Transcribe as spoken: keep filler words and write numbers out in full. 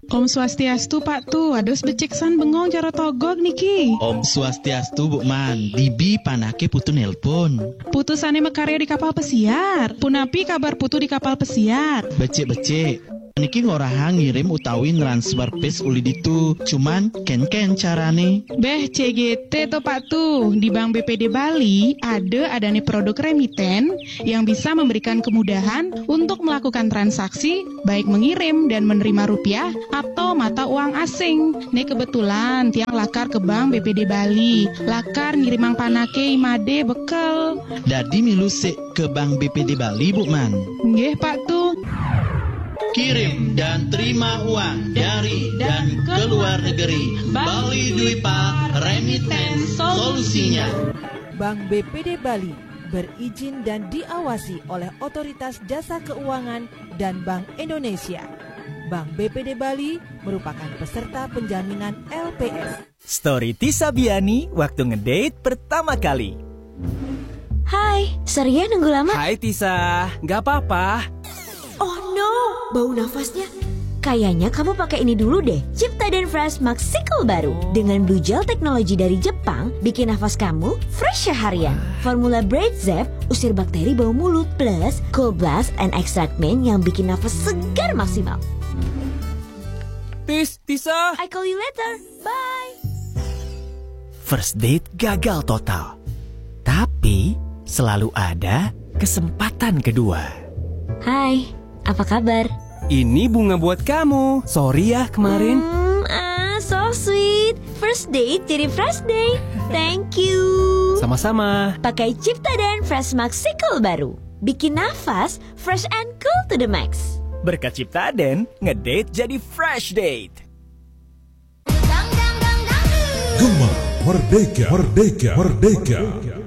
Om Swastiastu Pak Tu, ados beceksan bengong cara togog niki. Om Swastiastu Bu Man, Bibi panake putu nelpon. Putusane mekarya di kapal pesiar. Punapi kabar putu di kapal pesiar. Becek-becek. Niki ngorahang ngirim utawi transfer pes uli ditu. Cuman ken-ken carane. Beh C G T to Pak Tu, di Bank B P D Bali ada adane produk remiten yang bisa memberikan kemudahan untuk melakukan transaksi baik mengirim dan menerima rupiah atau mata uang asing. Nih kebetulan tiang lakar ke Bank B P D Bali, lakar ngirimang panake imade bekel. Dadi milu se ke Bank B P D Bali Bu Man. Nggih Pak Tu. Kirim dan terima uang dari dan ke luar negeri. Bali Dwipa Remittance solusinya. Bank B P D Bali berizin dan diawasi oleh Otoritas Jasa Keuangan dan Bank Indonesia. Bank B P D Bali merupakan peserta penjaminan L P S. Story Tisa Biani waktu ngedate pertama kali. Hai, sorry ya nunggu lama. Hai Tisa, gak apa-apa. Oh no, bau nafasnya. Kayaknya kamu pakai ini dulu deh, Ciptaden Fresh Maxicle baru. Dengan Blue Gel teknologi dari Jepang, bikin nafas kamu fresh seharian. Formula Braid Zep, usir bakteri bau mulut. Plus, Cold Blast and Extract Mint yang bikin nafas segar maksimal. Tis, Tisa. I call you later, bye. First date gagal total. Tapi, selalu ada kesempatan kedua. Hai. Apa kabar? Ini bunga buat kamu. Sorry ya kemarin. Hmm, ah, so sweet. First date jadi fresh day. Thank you. Sama-sama. Pakai Ciptaden Fresh Maxicle baru. Bikin nafas fresh and cool to the max. Berkat Ciptaden, ngedate jadi fresh date. Gemar, merdeka, merdeka, merdeka.